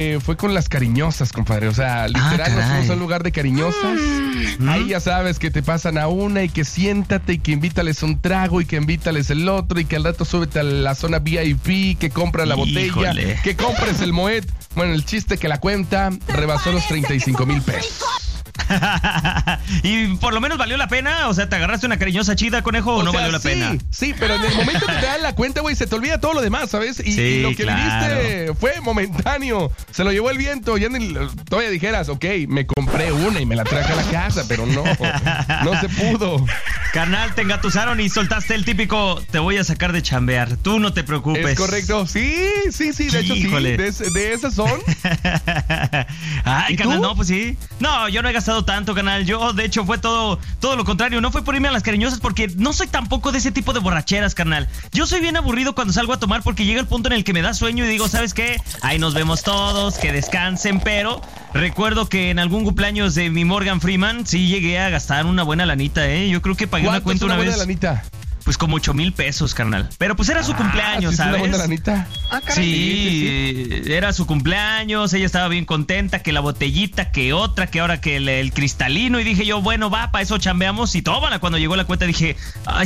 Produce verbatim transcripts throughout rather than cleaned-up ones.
Eh, fue con las cariñosas, compadre. O sea, literal, Ah, nos fuimos a un caray. lugar de cariñosas. Mm. Ahí ya sabes que te pasan a una y que siéntate y que invítales un trago y que invítales el otro y que al rato súbete a la zona V I P, que compras la botella, Híjole. que compres el Moet. Bueno, el chiste que la cuenta rebasó los treinta y cinco mil pesos. Y por lo menos valió la pena, o sea, ¿te agarraste una cariñosa chida, conejo, o, O no sea, valió la sí, pena? Sí, pero en el momento que te dan la cuenta, güey, se te olvida todo lo demás, ¿sabes? Y, Sí, y lo que claro. viviste fue momentáneo. Se lo llevó el viento. Ya ni, todavía dijeras, ok, me compré una y me la traje a la casa, pero no, no se pudo. Carnal, te engatusaron y soltaste el típico, te voy a sacar de chambear, tú no te preocupes. Es correcto. Sí, sí, sí, de hecho Híjole. sí. De, de esas son. Ay, ¿Y canal, tú? no, pues sí. No, yo no he gastado tanto, canal. Yo, de hecho, fue todo, todo lo contrario. No fue por irme a las cariñosas porque no soy tampoco de ese tipo de borracheras, carnal. Yo soy bien aburrido cuando salgo a tomar porque llega el punto en el que me da sueño y digo, ¿sabes qué? Ahí nos vemos todos, que descansen, pero recuerdo que en algún cumpleaños de mi Morgan Freeman sí llegué a gastar una buena lanita, ¿eh? Yo creo que pagué una ¿Cuánto cuenta es una una buena vez. lanita? Pues como ocho mil pesos, carnal. Pero pues era su Ah, cumpleaños, sí, es ¿sabes? una buena lanita. Ah, caray. Sí, era su cumpleaños, ella estaba bien contenta, que la botellita, que otra, que ahora que el, el cristalino, y dije yo, bueno, va, para eso chambeamos, y tómala. Cuando llegó la cuenta dije, ay,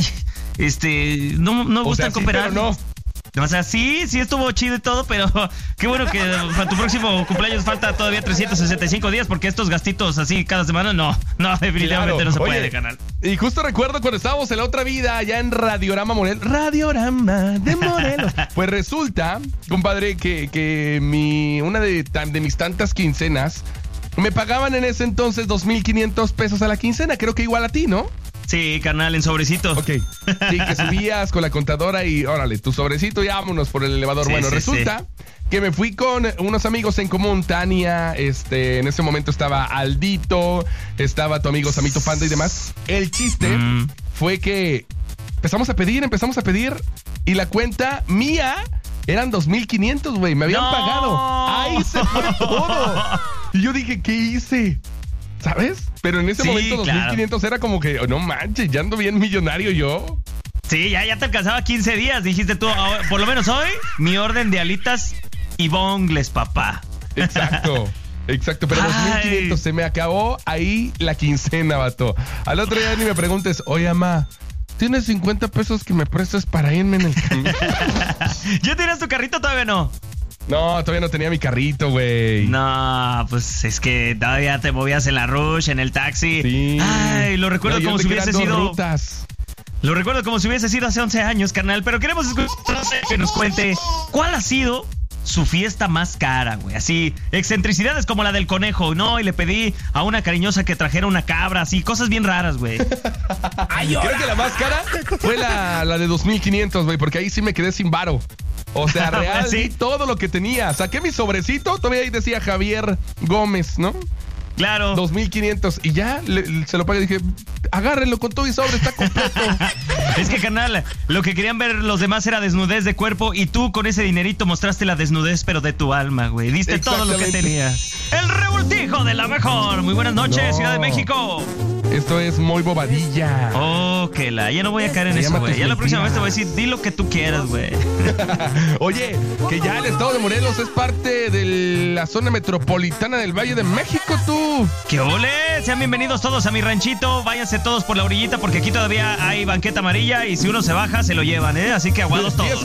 este, no, no O gustan sea, sí, cooperar. pero no. O sea, sí, sí estuvo chido y todo, pero qué bueno que para tu próximo cumpleaños falta todavía trescientos sesenta y cinco días, porque estos gastitos así cada semana, no, no, definitivamente Claro. no se Oye, puede, canal. Y justo recuerdo cuando estábamos en la otra vida, allá en Radiorama Morelos. Radiorama de Morelos. Pues resulta, compadre, que, que mi, una de, tan- de mis tantas quincenas me pagaban en ese entonces dos mil quinientos pesos a la quincena. Creo que igual a ti, ¿no? Sí, carnal, en sobrecito. Ok. Sí, que subías con la contadora y órale, tu sobrecito y vámonos por el elevador. Sí, bueno, sí, resulta que me fui con unos amigos en común, Tania, este, en ese momento estaba Aldito, estaba tu amigo Samito Panda y demás. El chiste Mm. fue que empezamos a pedir, empezamos a pedir y la cuenta mía eran dos mil quinientos, güey, me habían ¡No! pagado. Ahí se fue todo. Y yo dije, ¿qué hice? ¿Sabes? Pero en ese Sí, momento dos mil quinientos claro. era como que, oh, no manches, ya ando bien millonario yo. Sí, ya, ya te alcanzaba quince días, dijiste tú. Ahora, por lo menos hoy, mi orden de alitas y bongles, papá. Exacto. Exacto, pero Ay. dos mil quinientos se me acabó ahí la quincena, vato. Al otro día ni me preguntes, oye, mamá, ¿tienes cincuenta pesos que me prestes para irme en el camino? ¿Ya tienes tu carrito? Todavía no. No, todavía no tenía mi carrito, güey. No, pues es que todavía te movías en la rush, en el taxi. Sí. Ay, lo recuerdo No, yo como si hubiese creando sido. rutas. Lo recuerdo como si hubiese sido hace once años, carnal. Pero queremos escuchar que nos cuente cuál ha sido su fiesta más cara, güey. Así, excentricidades como la del conejo, ¿no? Y le pedí a una cariñosa que trajera una cabra, así, cosas bien raras, güey. Creo que la más cara fue la, la de dos mil quinientos, güey, porque ahí sí me quedé sin varo. O sea, real, ¿Sí? di todo lo que tenía. Saqué mi sobrecito, todavía ahí decía Javier Gómez, ¿no? Claro. dos mil quinientos y ya le- le- se lo pagué y dije, agárrenlo con todo y sobre, está completo. Es que, carnal, lo que querían ver los demás era desnudez de cuerpo y tú con ese dinerito mostraste la desnudez, pero de tu alma, güey. Diste todo lo que Exactamente. tenías. El revoltijo de la mejor. Muy buenas noches, No. Ciudad de México. Esto es muy bobadilla. Oh, que la. Ya no voy a caer en Se eso, llama güey. tus Ya la próxima vez te voy a mentiras. decir, di lo que tú quieras, güey. Oye, que ya el estado de Morelos es parte de la zona metropolitana del Valle de México, tú. ¡Qué ole! Sean bienvenidos todos a mi ranchito. Váyanse todos por la orillita porque aquí todavía hay banqueta amarilla y si uno se baja, se lo llevan, ¿eh? Así que aguados diez todos.